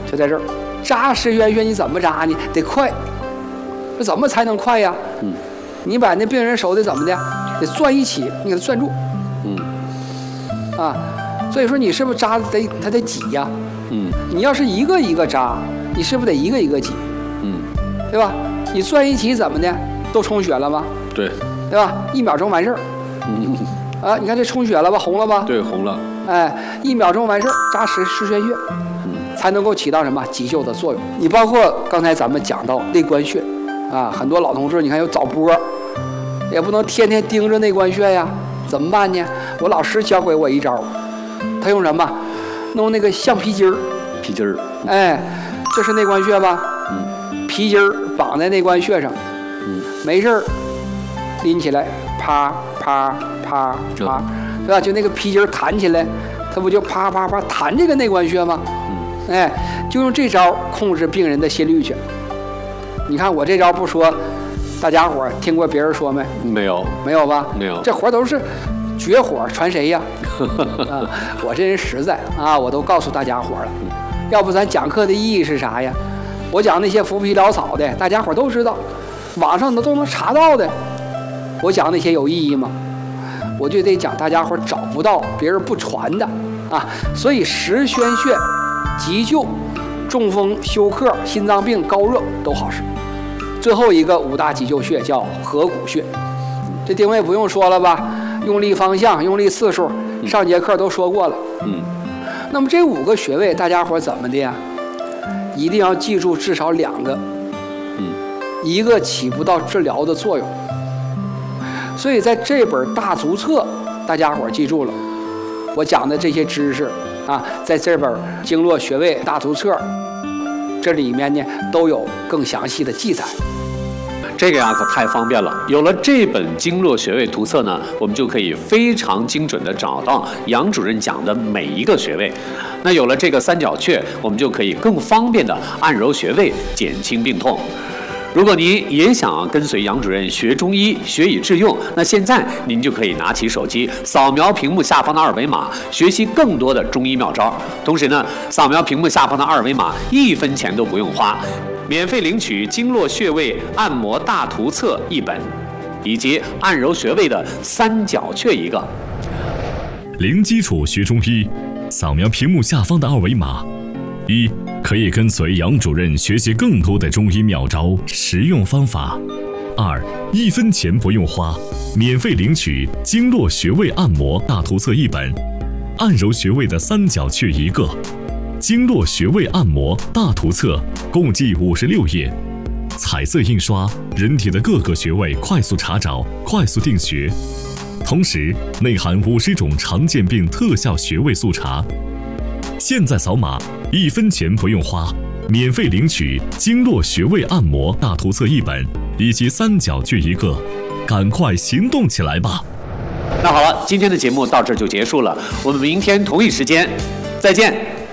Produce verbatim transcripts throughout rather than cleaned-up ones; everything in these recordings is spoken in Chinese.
就在这儿，扎十宣穴你怎么扎呢？得快，这怎么才能快呀？嗯，你把那病人手得怎么的？得攥一起，你给他攥住。嗯，啊，所以说你是不是扎得他得挤呀？嗯，你要是一个一个扎，你是不是得一个一个挤？嗯，对吧？你攥一起怎么的？都充血了吗？ 对， 对吧？一秒钟完事儿。嗯，啊，你看这充血了吧？红了吧？ 对，红了。 哎，一秒钟完事儿，扎十十宣穴，嗯，才能够起到什么急救的作用。你包括刚才咱们讲到内关穴，啊，很多老同志你看有早搏，也不能天天盯着内关穴呀，怎么办呢？我老师教给我一招，他用什么？弄那个橡皮筋儿。 皮筋儿。 哎，这是内关穴吧？嗯。皮筋儿绑在内关穴上，嗯，没事儿，拎起来，啪啪啪啪。对吧？就那个皮筋弹起来，它不就啪啪啪弹这个内关穴吗？嗯，哎，就用这招控制病人的心率去。你看我这招不说，大家伙听过别人说没？ 没有， 没有吧？ 没有， 这活都是绝活，传谁呀？啊，我这人实在啊，我都告诉大家伙了。要不咱讲课的意义是啥呀？我讲那些浮皮潦草的，大家伙都知道，网上都都能查到的。我讲那些有意义吗？我就得讲大家伙找不到别人不传的啊，所以十宣穴急救、中风、休克、心脏病、高热都好使。最后一个五大急救穴叫合谷穴，这定位不用说了吧？用力方向、用力次数，上节课都说过了。嗯，那么这五个穴位大家伙怎么的呀？一定要记住至少两个，嗯，一个起不到治疗的作用。所以在这本大足册，大家伙记住了，我讲的这些知识啊，在这本经络穴位大足册，这里面呢都有更详细的记载。 这个呀可太方便了，有了这本经络穴位图册呢，我们就可以非常精准地找到杨主任讲的每一个穴位。那有了这个三角穴，我们就可以更方便地按揉穴位，减轻病痛。如果您也想跟随杨主任学中医，学以致用，那现在您就可以拿起手机，扫描屏幕下方的二维码，学习更多的中医妙招。同时呢，扫描屏幕下方的二维码，一分钱都不用花，免费领取经络穴位按摩大图册一本，以及按揉穴位的三角穴一个。 零基础学中医，扫描屏幕下方的二维码。一，可以跟随杨主任学习更多的中医妙招、实用方法。二，一分钱不用花，免费领取经络穴位按摩大图册一本，按揉穴位的三角穴一个。经络穴位按摩大图册共计五十六页，彩色印刷，人体的各个穴位快速查找，快速定穴。同时内含五十种常见病特效穴位速查。现在扫码，一分钱不用花，免费领取经络穴位按摩大图册一本以及三角穴一个，赶快行动起来吧！ 那好了，今天的节目到这就结束了，我们明天同一时间再见。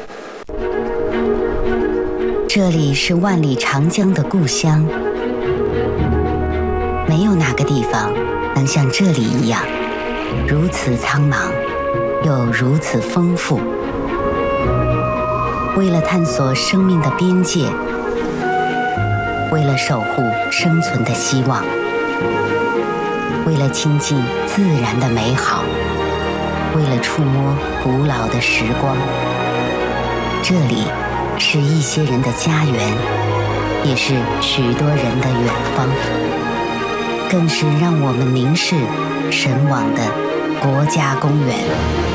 这里是万里长江的故乡，没有哪个地方能像这里一样，如此苍茫，又如此丰富。为了探索生命的边界，为了守护生存的希望，为了亲近自然的美好，为了触摸古老的时光，这里是一些人的家园，也是许多人的远方，更是让我们凝视神往的国家公园。